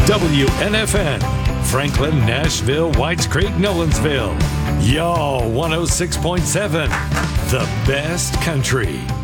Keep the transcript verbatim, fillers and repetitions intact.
W N F N, Franklin, Nashville, Whites Creek, Nolensville. Y'all one oh six point seven, the best country.